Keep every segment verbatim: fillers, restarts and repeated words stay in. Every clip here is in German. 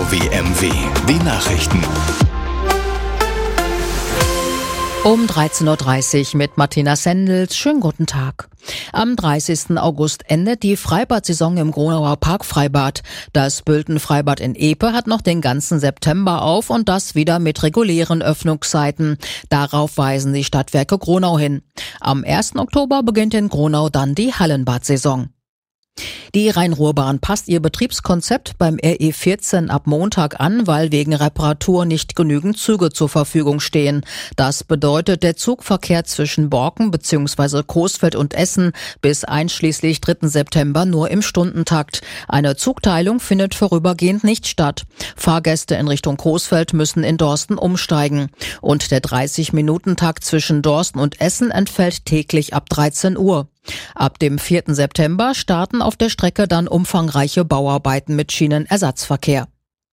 W M W, die Nachrichten. Um dreizehn Uhr dreißig mit Martina Sendels. Schönen guten Tag. Am dreißigsten August endet die Freibad-Saison im Gronauer Parkfreibad. Das Bülten-Freibad in Epe hat noch den ganzen September auf und das wieder mit regulären Öffnungszeiten. Darauf weisen die Stadtwerke Gronau hin. Am ersten Oktober beginnt in Gronau dann die Hallenbad-Saison. Die Rhein-Ruhr-Bahn passt ihr Betriebskonzept beim R E vierzehn ab Montag an, weil wegen Reparatur nicht genügend Züge zur Verfügung stehen. Das bedeutet, der Zugverkehr zwischen Borken bzw. Coesfeld und Essen bis einschließlich dritten September nur im Stundentakt. Eine Zugteilung findet vorübergehend nicht statt. Fahrgäste in Richtung Coesfeld müssen in Dorsten umsteigen. Und der dreißig-Minuten-Takt zwischen Dorsten und Essen entfällt täglich ab dreizehn Uhr. Ab dem vierten September starten auf der Strecke dann umfangreiche Bauarbeiten mit Schienenersatzverkehr.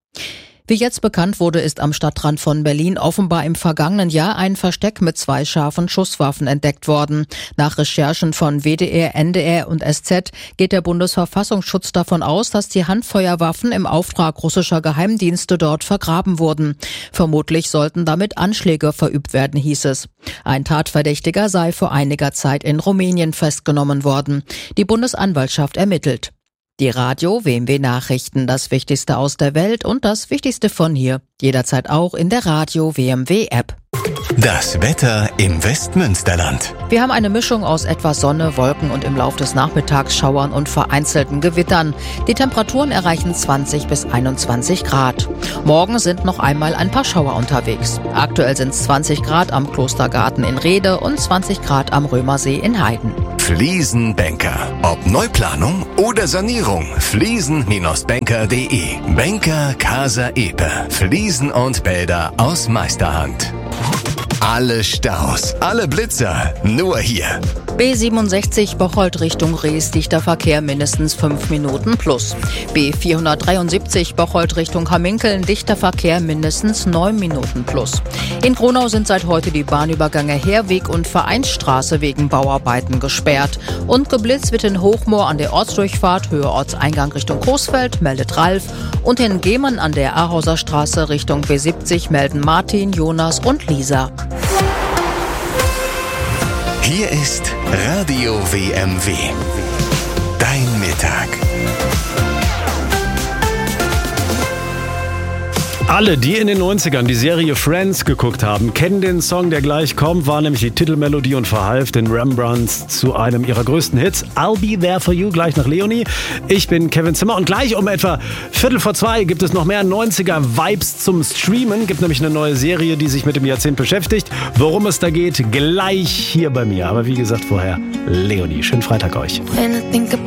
Wie jetzt bekannt wurde, ist am Stadtrand von Berlin offenbar im vergangenen Jahr ein Versteck mit zwei scharfen Schusswaffen entdeckt worden. Nach Recherchen von W D R, N D R und S Z geht der Bundesverfassungsschutz davon aus, dass die Handfeuerwaffen im Auftrag russischer Geheimdienste dort vergraben wurden. Vermutlich sollten damit Anschläge verübt werden, hieß es. Ein Tatverdächtiger sei vor einiger Zeit in Rumänien festgenommen worden. Die Bundesanwaltschaft ermittelt. Die Radio W M W Nachrichten, das Wichtigste aus der Welt und das Wichtigste von hier. Jederzeit auch in der Radio W M W App. Das Wetter im Westmünsterland. Wir haben eine Mischung aus etwas Sonne, Wolken und im Laufe des Nachmittags Schauern und vereinzelten Gewittern. Die Temperaturen erreichen zwanzig bis einundzwanzig Grad. Morgen sind noch einmal ein paar Schauer unterwegs. Aktuell sind es zwanzig Grad am Klostergarten in Rhede und zwanzig Grad am Römersee in Heiden. Fliesenbanker. Ob Neuplanung oder Sanierung. Fliesen Bindestrich banker punkt de. Banker Casa Epe. Fliesen und Bäder aus Meisterhand. Alle Staus, alle Blitzer, nur hier. B siebenundsechzig Bocholt Richtung Rees, dichter Verkehr mindestens fünf Minuten plus. B vierhundertdreiundsiebzig Bocholt Richtung Hamminkeln, dichter Verkehr mindestens neun Minuten plus. In Gronau sind seit heute die Bahnübergänge Heerweg und Vereinsstraße wegen Bauarbeiten gesperrt. Und geblitzt wird in Hochmoor an der Ortsdurchfahrt, Höhe Ortseingang Richtung Coesfeld, meldet Ralf. Und in Gehmen an der Ahauser Straße Richtung B siebzig melden Martin, Jonas und Lisa. Hier ist Radio W M W. Dein Mittag. Alle, die in den neunzigern die Serie Friends geguckt haben, kennen den Song, der gleich kommt, war nämlich die Titelmelodie und verhalf den Rembrandts zu einem ihrer größten Hits. I'll Be There For You, gleich nach Leonie. Ich bin Kevin Zimmer und gleich um etwa Viertel vor zwei gibt es noch mehr neunziger-Vibes zum Streamen. Gibt nämlich eine neue Serie, die sich mit dem Jahrzehnt beschäftigt. Worum es da geht, gleich hier bei mir. Aber wie gesagt vorher, Leonie. Schönen Freitag euch.